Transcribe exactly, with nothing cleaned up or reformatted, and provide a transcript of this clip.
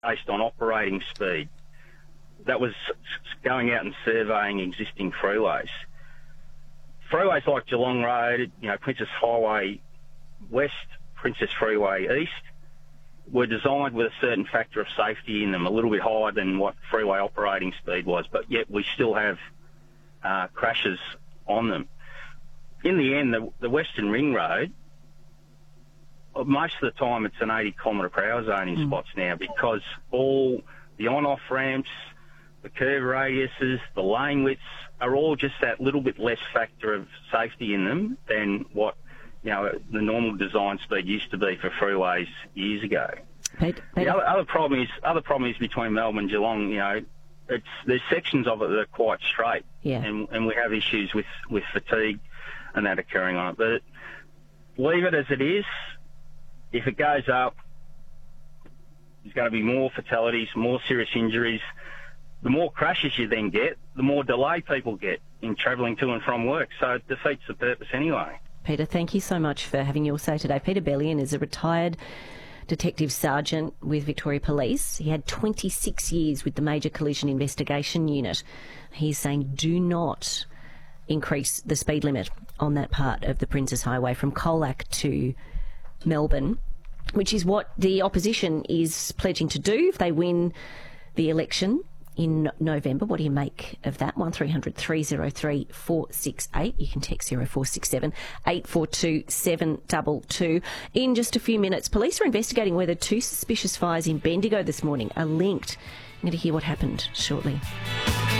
based on operating speed. That was going out and surveying existing freeways. Freeways like Geelong Road, you know, Princess Highway West, Princess Freeway East, were designed with a certain factor of safety in them, a little bit higher than what freeway operating speed was, but yet we still have uh, crashes on them. In the end, the, the Western Ring Road, most of the time it's an eighty kilometre per hour zone in mm. spots now, because all the on-off ramps, the curve radiuses, the lane widths are all just that little bit less factor of safety in them than what, you know, the normal design speed used to be for freeways years ago. Pete, Pete. The other, other problem is other problem is between Melbourne and Geelong. You know, it's there's sections of it that are quite straight, yeah. and and we have issues with, with fatigue and that occurring on it. But leave it as it is. If it goes up, there's going to be more fatalities, more serious injuries. The more crashes you then get, the more delay people get in travelling to and from work. So it defeats the purpose anyway. Peter, thank you so much for having your say today. Peter Bellion is a retired detective sergeant with Victoria Police. He had twenty-six years with the Major Collision Investigation Unit. He's saying do not increase the speed limit on that part of the Princess Highway from Colac to Melbourne, which is what the opposition is pledging to do if they win the election in November. What do you make of that? one three hundred three oh three four six eight. You can text zero four six seven eight four two seven two two. In just a few minutes, police are investigating whether two suspicious fires in Bendigo this morning are linked. I'm going to hear what happened shortly.